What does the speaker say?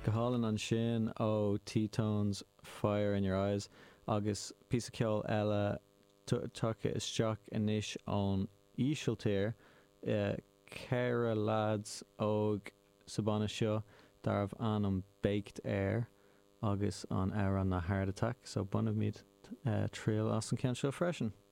Gohalan an sin ó T-Tones Fire in Your Eyes agus písa ceol eile tucha isteach inis ón ísiltír Cara Lads óg sabana seo darbh an Baked Air agus an air an na Heart Attack so bunamh míad trial as an cean seo freisin.